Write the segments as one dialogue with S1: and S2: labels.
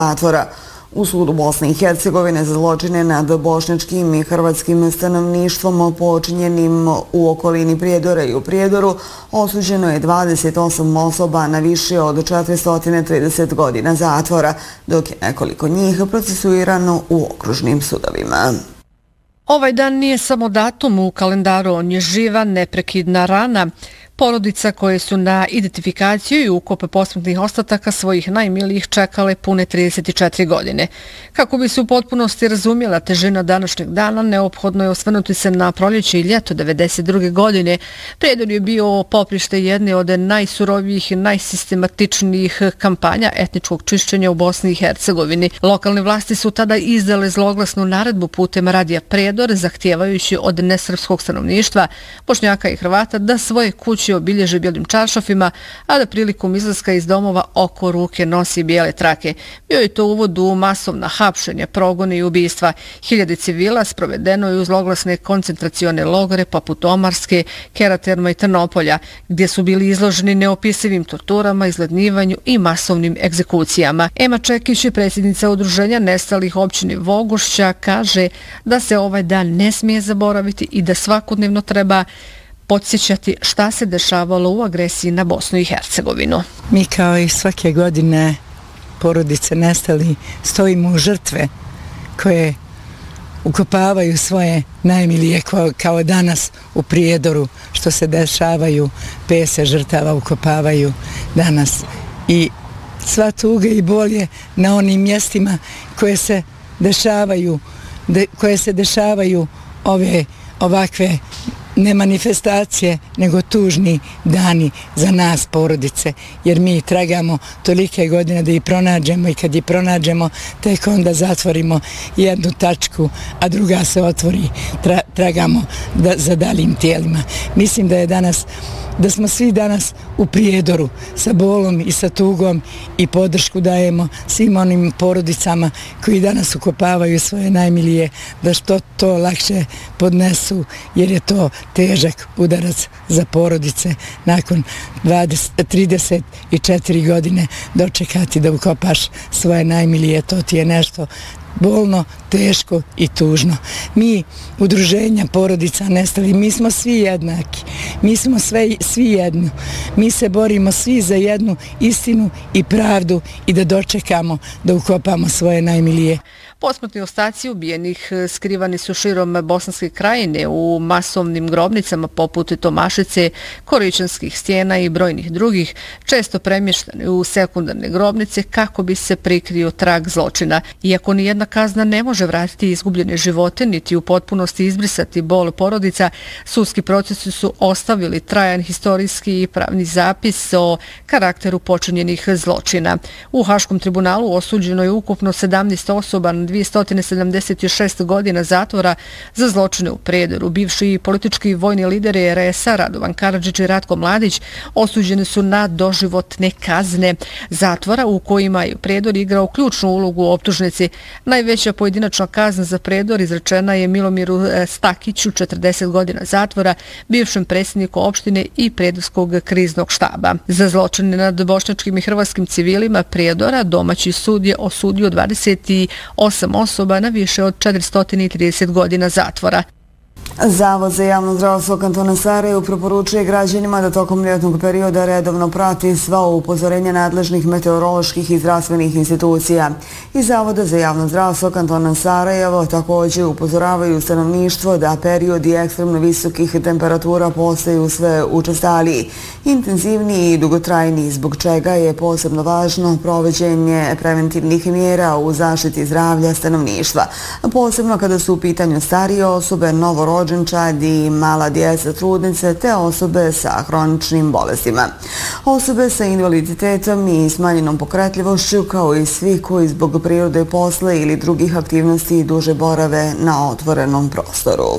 S1: zatvora. U sudu Bosne i Hercegovine za zločine nad bošnjačkim i hrvatskim stanovništvom počinjenim u okolini Prijedora i u Prijedoru osuđeno je 28 osoba na više od 430 godina zatvora, dok je nekoliko njih procesuirano u okružnim sudovima.
S2: Ovaj dan nije samo datum u kalendaru, on je živa, neprekidna rana. Porodica koje su na identifikaciju i ukop posmrtnih ostataka svojih najmilijih čekale pune 34 godine. Kako bi se u potpunosti razumjela težina današnjeg dana, neophodno je osvrnuti se na proljeće i ljeto 1992. godine. Prijedor je bio poprište jedne od najsurovijih i najsistematičnijih kampanja etničkog čišćenja u Bosni i Hercegovini. Lokalne vlasti su tada izdale zloglasnu naredbu putem radija Prijedor, zahtijevajući od nesrpskog stanovništva, Bošnjaka i Hrvata, da svoje kuće obilježe bijelim čaršafima, a da prilikom izlaska iz domova oko ruke nosi bijele trake. Bio je to uvod u masovna hapšenja, progone i ubistva. Hiljade civila sprovedeno je u zloglasne koncentracione logore poput Omarske, Keraterma i Trnopolja, gdje su bili izloženi neopisivim torturama, izgladnjivanju i masovnim egzekucijama. Ema Čekić, predsjednica udruženja nestalih općine Vogušća, kaže da se ovaj dan ne smije zaboraviti i da svakodnevno treba podsjećati šta se dešavalo u agresiji na Bosnu i Hercegovinu.
S3: Mi kao i svake godine porodice nestali stojimo u žrtve koje ukopavaju svoje najmilije, kao danas u Prijedoru što se dešavaju, 50 žrtava ukopavaju danas. I sva tuga i bol je na onim mjestima koje se dešavaju ovakve ne manifestacije, nego tužni dani za nas porodice, jer mi tragamo tolike godine da ih pronađemo i kad ih pronađemo tek onda zatvorimo jednu tačku, a druga se otvori, tragamo za daljim tijelima. Mislim da smo svi danas u Prijedoru sa bolom i sa tugom i podršku dajemo svim onim porodicama koji danas ukopavaju svoje najmilije, da što to lakše podnesu, jer je to težak udarac za porodice nakon 34 godine dočekati da ukopaš svoje najmilije. To ti je nešto bolno, teško i tužno. Mi, udruženja porodica nestalih, mi smo svi jednaki, mi smo svi jedno. Mi se borimo svi za jednu istinu i pravdu i da dočekamo da ukopamo svoje najmilije.
S2: Posmrtni ostaci ubijenih skrivani su širom Bosanske krajine u masovnim grobnicama poput Tomašice, Koričanskih stijena i brojnih drugih, često premještane u sekundarne grobnice kako bi se prikrio trag zločina. Iako nijedna kazna ne može vratiti izgubljene živote niti u potpunosti izbrisati bol porodica, sudski procesi su ostavili trajan historijski i pravni zapis o karakteru počinjenih zločina. U Haškom tribunalu osuđeno je ukupno 17 osoba na 276 godina zatvora za zločine u Prijedoru. Bivši politički i vojni lideri RS-a Radovan Karadžić i Ratko Mladić osuđeni su na doživotne kazne zatvora u kojima je Prijedor igrao ključnu ulogu u optužnici. Najveća pojedinačna kazna za Prijedor izrečena je Milomiru Stakiću, 40 godina zatvora, bivšem predsjedniku opštine i Prijedorskog kriznog štaba. Za zločine nad bošnjačkim i hrvatskim civilima Prijedora domaći sud je osudio 28 osoba na više od 430 godina zatvora.
S1: Zavod za javno zdravstvo kantona Sarajevo preporučuje građanima da tokom ljetnog perioda redovno prati sva upozorenja nadležnih meteoroloških i zdravstvenih institucija. Iz Zavoda za javno zdravstvo kantona Sarajevo također upozoravaju stanovništvo da periodi ekstremno visokih temperatura postaju sve učestaliji, intenzivniji i dugotrajniji, zbog čega je posebno važno provođenje preventivnih mjera u zaštiti zdravlja stanovništva, posebno kada su u pitanju starije osobe, novorođenčad i mala djeca, trudnice te osobe sa hroničnim bolestima. Osobe sa invaliditetom i smanjenom pokretljivošću, kao i svi koji zbog prirode posla ili drugih aktivnosti duže borave na otvorenom prostoru.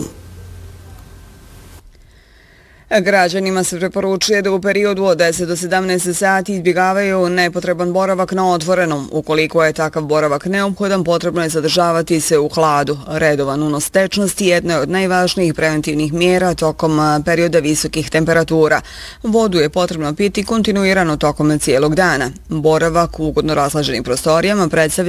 S1: Građanima se preporučuje da u periodu od 10 do 17 sati izbjegavaju nepotreban boravak na otvorenom. Ukoliko je takav boravak neophodan, potrebno je zadržavati se u hladu. Redovan unos tečnosti jedna je od najvažnijih preventivnih mjera tokom perioda visokih temperatura. Vodu je potrebno piti kontinuirano tokom cijelog dana. Boravak u ugodno raslađenim prostorijama predstavlja